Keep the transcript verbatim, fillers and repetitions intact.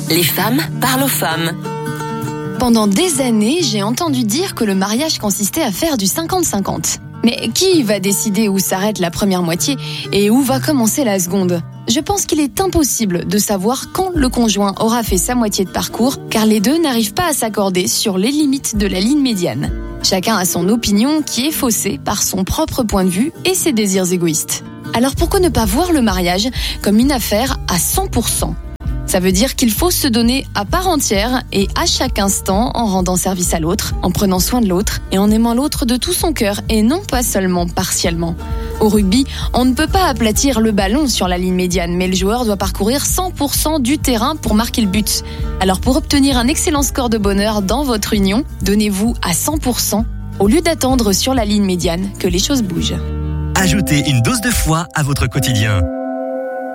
Les femmes parlent aux femmes. Pendant des années, j'ai entendu dire que le mariage consistait à faire du cinquante cinquante. Mais qui va décider où s'arrête la première moitié et où va commencer la seconde ? Je pense qu'il est impossible de savoir quand le conjoint aura fait sa moitié de parcours, car les deux n'arrivent pas à s'accorder sur les limites de la ligne médiane. Chacun a son opinion qui est faussée par son propre point de vue et ses désirs égoïstes. Alors pourquoi ne pas voir le mariage comme une affaire à cent pour cent ? Ça veut dire qu'il faut se donner à part entière et à chaque instant en rendant service à l'autre, en prenant soin de l'autre et en aimant l'autre de tout son cœur et non pas seulement partiellement. Au rugby, on ne peut pas aplatir le ballon sur la ligne médiane, mais le joueur doit parcourir cent pour cent du terrain pour marquer le but. Alors pour obtenir un excellent score de bonheur dans votre union, donnez-vous à cent pour cent au lieu d'attendre sur la ligne médiane que les choses bougent. Ajoutez une dose de foi à votre quotidien.